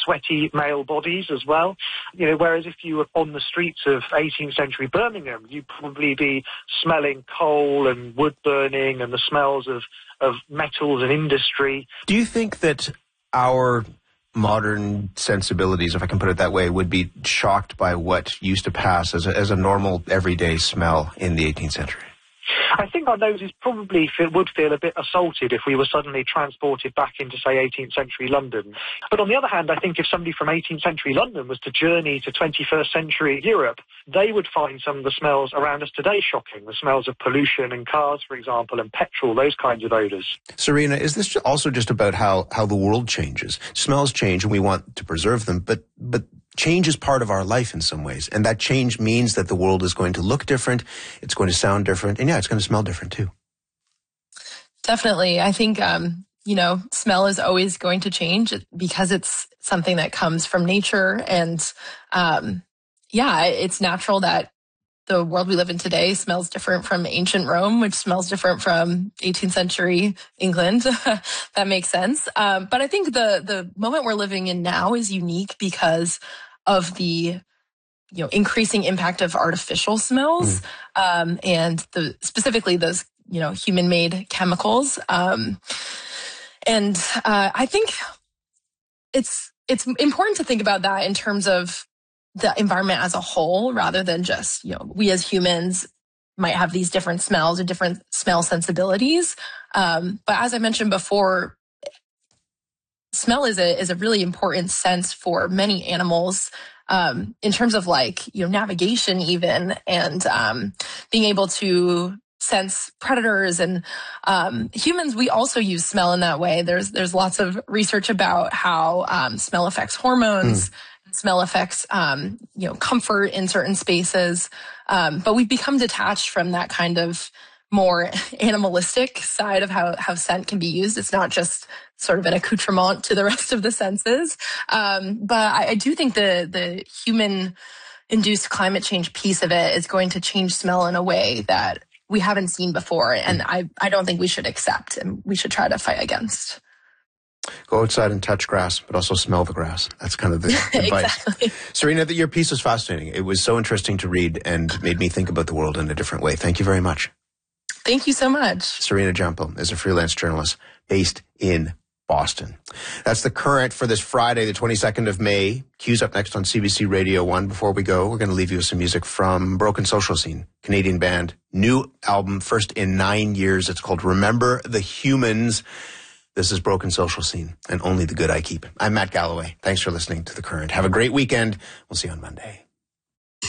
sweaty male bodies as well. Whereas if you were on the streets of 18th century Birmingham, you'd probably be smelling coal and wood burning and the smells of metals and industry. Do you think that our modern sensibilities, if I can put it that way, would be shocked by what used to pass as a normal everyday smell in the 18th century? I think our noses probably would feel a bit assaulted if we were suddenly transported back into, say, 18th century London. But on the other hand, I think if somebody from 18th century London was to journey to 21st century Europe, they would find some of the smells around us today shocking. The smells of pollution and cars, for example, and petrol, those kinds of odours. Serena, is this also just about how the world changes? Smells change and we want to preserve them, but change is part of our life in some ways, and that change means that the world is going to look different, it's going to sound different, and it's going to smell different too. Definitely. I think, smell is always going to change because it's something that comes from nature, and it's natural that the world we live in today smells different from ancient Rome, which smells different from 18th century England. That makes sense. But I think the moment we're living in now is unique because of the increasing impact of artificial smells, and specifically those human-made chemicals. And I think it's important to think about that in terms of the environment as a whole, rather than just we as humans might have these different smells or different smell sensibilities. But as I mentioned before, smell is a really important sense for many animals, in terms of navigation even, and being able to sense predators. And humans, we also use smell in that way. There's lots of research about how smell affects hormones. Smell affects, comfort in certain spaces. But we've become detached from that kind of more animalistic side of how scent can be used. It's not just sort of an accoutrement to the rest of the senses. But I do think the human-induced climate change piece of it is going to change smell in a way that we haven't seen before. And I don't think we should accept, and we should try to fight against. Go outside and touch grass, but also smell the grass. That's kind of the advice. Exactly. Serena, your piece was fascinating. It was so interesting to read and made me think about the world in a different way. Thank you very much. Thank you so much. Serena Jumpo is a freelance journalist based in Boston. That's The Current for this Friday, the 22nd of May. Q's up next on CBC Radio 1. Before we go, we're going to leave you with some music from Broken Social Scene, Canadian band. New album, first in 9 years. It's called Remember the Humans. This is Broken Social Scene, and only the good I keep. I'm Matt Galloway. Thanks for listening to The Current. Have a great weekend. We'll see you on Monday.